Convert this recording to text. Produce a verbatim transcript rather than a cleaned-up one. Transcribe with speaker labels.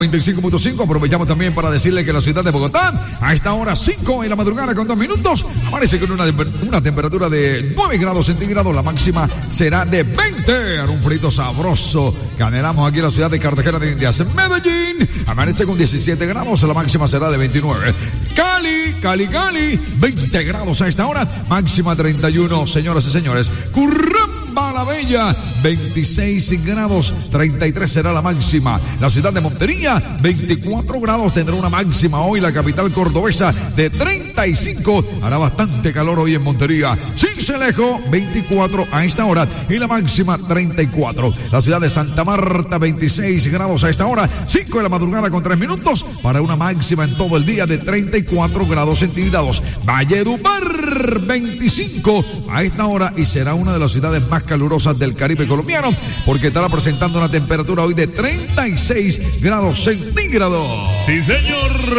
Speaker 1: noventa y cinco punto cinco. Aprovechamos también para decirle que la ciudad de Bogotá, a esta hora cinco de la madrugada con dos minutos, amanece con una, una temperatura de nueve grados centígrados. La máxima será de veinte. Un frito sabroso que anhelamos aquí en la ciudad de Cartagena de Indias. En Medellín amanece con diecisiete grados. La máxima será de veintinueve. Cali, Cali, Cali, veinte grados a esta hora. Máxima treinta y uno, señoras y señores. Curramba la Bella, veintiséis grados, treinta y tres será la máxima. La ciudad de Montería, veinticuatro grados, tendrá una máxima hoy. La capital cordobesa de treinta y cinco, hará bastante calor hoy en Montería. Sincelejo, veinticuatro a esta hora y la máxima treinta y cuatro. La ciudad de Santa Marta, veintiséis grados a esta hora, cinco de la madrugada con tres minutos, para una máxima en todo el día de treinta y cuatro grados centígrados. Valledupar, veinticinco a esta hora y será una de las ciudades más calurosas del Caribe colombiano, porque estará presentando una temperatura hoy de treinta y seis grados centígrados.
Speaker 2: Sí, señor.